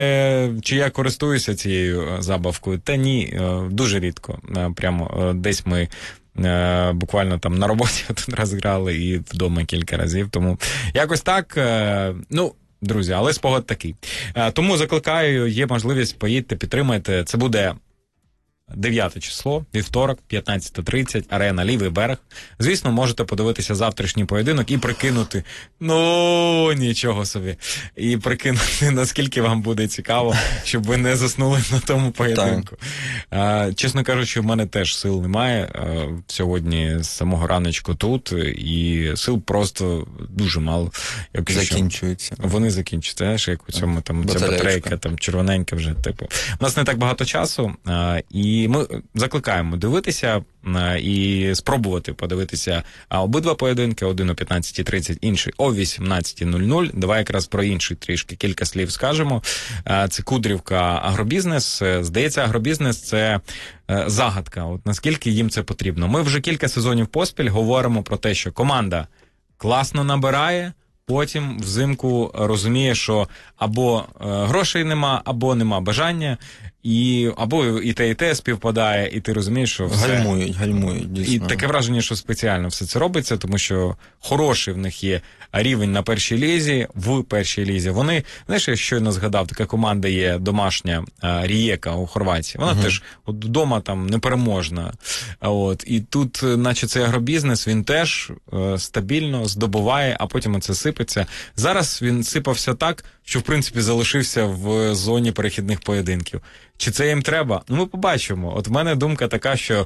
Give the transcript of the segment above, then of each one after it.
Чи я користуюся цією забавкою? Та ні, дуже рідко. Прямо десь ми буквально там на роботі один раз грали і вдома кілька разів. Тому якось так, друзі, але спогад такий. Тому закликаю, є можливість, поїдьте, підтримайте. Це буде 9 число, вівторок, 15:30, арена «Лівий берег». Звісно, можете подивитися завтрашній поєдинок і прикинути, нічого собі, і прикинути, наскільки вам буде цікаво, щоб ви не заснули на тому поєдинку. Чесно кажучи, в мене теж сил немає. Сьогодні з самого раночку тут, і сил просто дуже мало. Закінчуються. Вони закінчуються, знаєш, як у цьому там ця батарейка, там червоненька вже, типу. У нас не так багато часу, і ми закликаємо дивитися і спробувати подивитися обидва поєдинки, один о 15:30, інший о 18:00. Давай якраз про інший трішки кілька слів скажемо. Це Кудрівка Агробізнес. Здається, Агробізнес – це загадка. От наскільки їм це потрібно. Ми вже кілька сезонів поспіль говоримо про те, що команда класно набирає, потім взимку розуміє, що або грошей нема, або нема бажання, або і те співпадає, і ти розумієш, що все... Гальмують, дійсно. І таке враження, що спеціально все це робиться, тому що хороший в них є рівень на першій лізі, в першій лізі. Вони, знаєш, я щойно згадав, така команда є домашня, Рієка у Хорватії. Вона теж от вдома там непереможна. І тут, наче цей агробізнес, він теж стабільно здобуває, а потім це сипеться. Зараз він сипався так, що, в принципі, залишився в зоні перехідних поєдинків. Чи це їм треба? Ми побачимо. От в мене думка така, що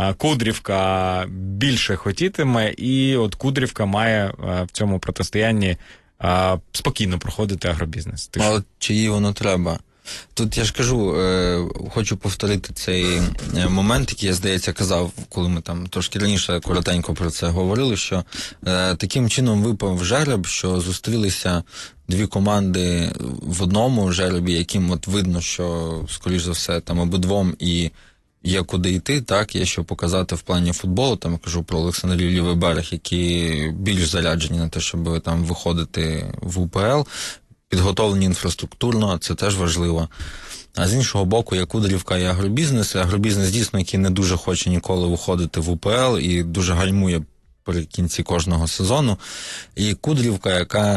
Кудрівка більше хотітиме, і от Кудрівка має в цьому протистоянні спокійно проходити агробізнес. А от чи їй воно треба? Тут я ж кажу, хочу повторити цей момент, який я, здається, казав, коли ми там трошки раніше коротенько про це говорили, що таким чином випав жереб, що зустрілися дві команди в одному жеребі, яким от видно, що, скоріш за все, там обидвом і є куди йти, так, є що показати в плані футболу, там я кажу про Олександрію Лівий берег, які більш заряджені на те, щоб там виходити в УПЛ, підготовлені інфраструктурно, це теж важливо. А з іншого боку, є Кудрівка і агробізнес. Агробізнес, дійсно, який не дуже хоче ніколи виходити в УПЛ і дуже гальмує при кінці кожного сезону. І Кудрівка, яка,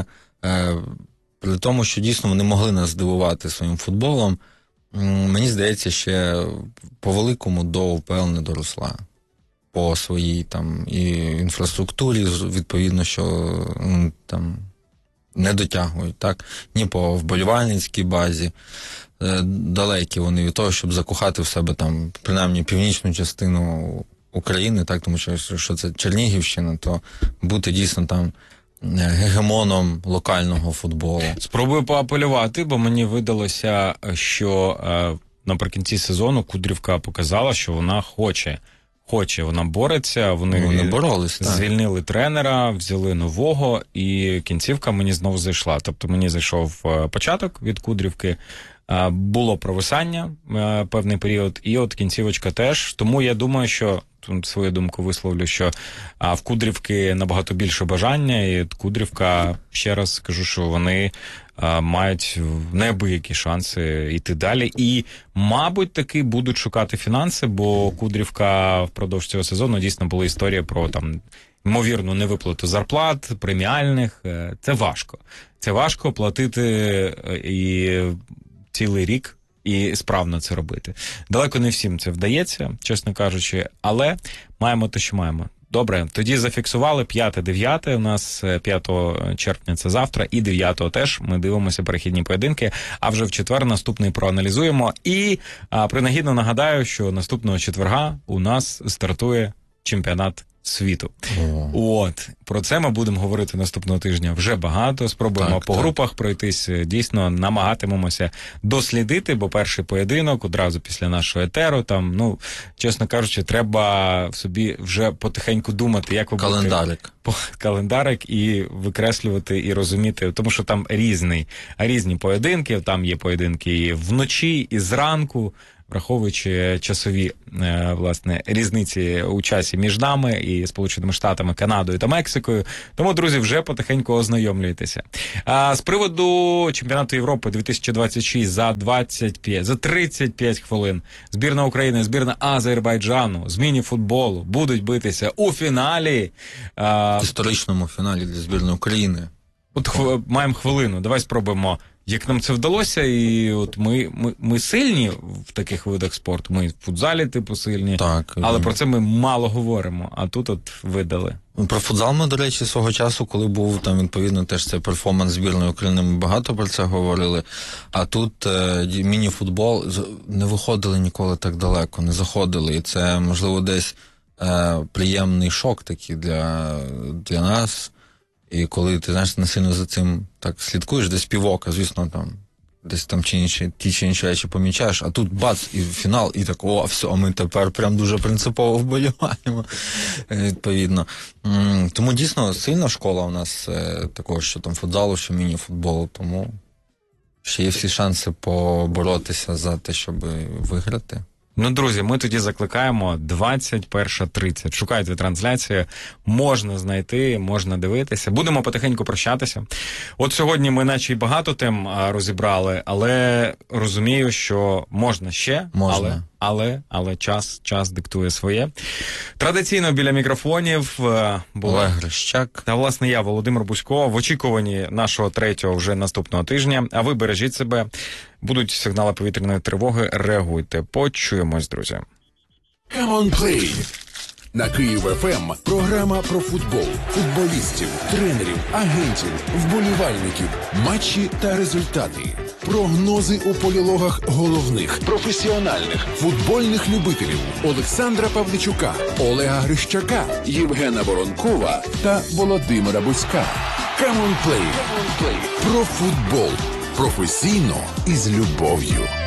при тому, що дійсно вони могли нас здивувати своїм футболом, мені здається, ще по великому до УПЛ не доросла. По своїй там і інфраструктурі, відповідно, що там не дотягують, так? Ні по вболівальницькій базі. Далекі вони від того, щоб закохати в себе там, принаймні, північну частину України, так? Тому що це Чернігівщина, то бути дійсно там гегемоном локального футболу. Спробую поапелювати, бо мені видалося, що наприкінці сезону Кудрівка показала, що вона хоче, вона бореться, вони боролись, звільнили тренера, взяли нового, і кінцівка мені знову зайшла. Тобто мені зайшов початок від Кудрівки, було провисання певний період, і от кінцівочка теж. Тому я думаю, що, свою думку висловлю, що в Кудрівки набагато більше бажання, і Кудрівка, ще раз кажу, що вони мають неабиякі шанси йти далі. І, мабуть, таки будуть шукати фінанси, бо Кудрівка впродовж цього сезону дійсно була історія про там ймовірну невиплату зарплат, преміальних. Це важко. Це важко платити і цілий рік і справно це робити. Далеко не всім це вдається, чесно кажучи, але маємо те, що маємо. Добре, тоді зафіксували 5-9, у нас 5 червня це завтра, і 9 теж ми дивимося перехідні поєдинки, а вже в четвер наступний проаналізуємо. І принагідно нагадаю, що наступного четверга у нас стартує чемпіонат світу. От, про це ми будемо говорити наступного тижня вже багато, спробуємо по групах пройтись, дійсно намагатимемося дослідити, бо перший поєдинок одразу після нашого етеру, там, чесно кажучи, треба в собі вже потихеньку думати, як ви календарик і викреслювати, і розуміти, тому що там різні поєдинки, там є поєдинки і вночі, і зранку, враховуючи часові, власне, різниці у часі між нами і Сполученими Штатами, Канадою та Мексикою. Тому, друзі, вже потихеньку ознайомлюйтеся. А з приводу чемпіонату Європи 2026 за 35 хвилин збірна України, збірна Азербайджану з міні-футболу будуть битися у фіналі. Історичному фіналі для збірної України. От маємо хвилину, давай спробуємо, як нам це вдалося, і от ми сильні в таких видах спорту, ми в футзалі типу сильні, так, але про це ми мало говоримо, а тут от видали. Про футзал ми, до речі, свого часу, коли був там, відповідно, теж цей перформанс збірної України, ми багато про це говорили, а тут міні-футбол не виходили ніколи так далеко, не заходили, і це, можливо, десь приємний шок такий для нас. І коли ти, знаєш, не сильно за цим так слідкуєш, десь півока, звісно, там, десь там ті чи інші речі помічаєш, а тут бац, і фінал, і так, все, ми тепер прям дуже принципово вболіваємо, відповідно. Тому дійсно сильна школа у нас також, що там футзалу, що міні-футболу, тому ще є всі шанси поборотися за те, щоб виграти. Ну, друзі, ми тоді закликаємо 21:30. Шукайте трансляцію, можна знайти, можна дивитися. Будемо потихеньку прощатися. От сьогодні ми наче й багато тем розібрали, але розумію, що можна ще, але час диктує своє. Традиційно біля мікрофонів Олег Грищак. Та, власне, я, Володимир Бузько, в очікуванні нашого 3-го вже наступного тижня. А ви бережіть себе. Будуть сигнали повітряної тривоги, реагуйте. Почуємось, друзі. Come on, play! На Київ ФМ програма про футбол, футболістів, тренерів, агентів, вболівальників, матчі та результати. Прогнози у полілогах головних, професіональних, футбольних любителів Олександра Павличука, Олега Грищака, Євгена Воронкова та Володимира Бузька. Come on, play! Про футбол. Професійно і з любов'ю.